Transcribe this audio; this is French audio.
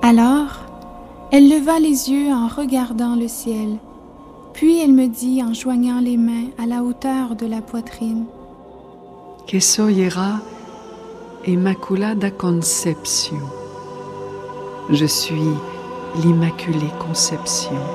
Alors, elle leva les yeux en regardant le ciel, puis elle me dit en joignant les mains à la hauteur de la poitrine: Que soy era Immaculada Conception. Je suis l'Immaculée Conception.